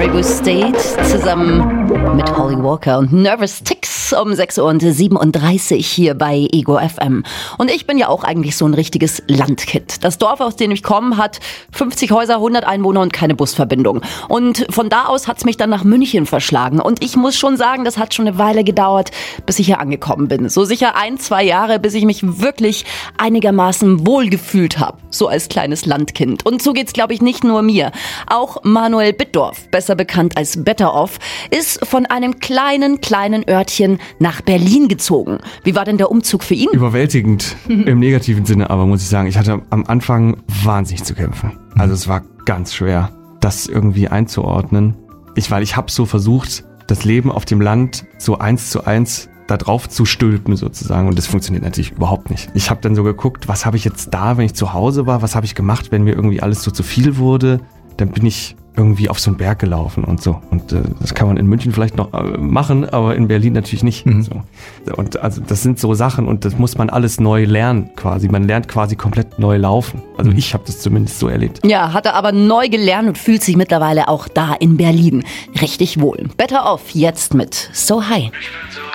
Caribou State zusammen mit Holly Walker und Nervous Ticks um 6:37 Uhr hier bei Ego FM. Und ich bin ja auch eigentlich so ein richtiges Landkind. Das Dorf, aus dem ich komme, hat 50 Häuser, 100 Einwohner und keine Busverbindung. Und von da aus hat's mich dann nach München verschlagen. Und ich muss schon sagen, das hat schon eine Weile gedauert, bis ich hier angekommen bin. So sicher 1-2 Jahre, bis ich mich wirklich einigermaßen wohlgefühlt habe. So als kleines Landkind. Und so geht's, glaube ich, nicht nur mir. Auch Manuel Bittdorf, besser bekannt als Better Off, ist von einem kleinen Örtchen nach Berlin gezogen. Wie war denn der Umzug für ihn? Überwältigend im negativen Sinne, aber muss ich sagen, ich hatte am Anfang wahnsinnig zu kämpfen. Also es war ganz schwer, das irgendwie einzuordnen. Weil ich habe so versucht, das Leben auf dem Land so 1:1 da drauf zu stülpen sozusagen, und das funktioniert natürlich überhaupt nicht. Ich habe dann so geguckt, was habe ich jetzt da, wenn ich zu Hause war, was habe ich gemacht, wenn mir irgendwie alles so zu viel wurde, dann bin ich irgendwie auf so einen Berg gelaufen und so. Und das kann man in München vielleicht noch machen, aber in Berlin natürlich nicht. So. Und also das sind so Sachen, und das muss man alles neu lernen quasi. Man lernt quasi komplett neu laufen. Also ich habe das zumindest so erlebt. Ja, hat er aber neu gelernt und fühlt sich mittlerweile auch da in Berlin richtig wohl. Better Off jetzt mit So High. Ich bin so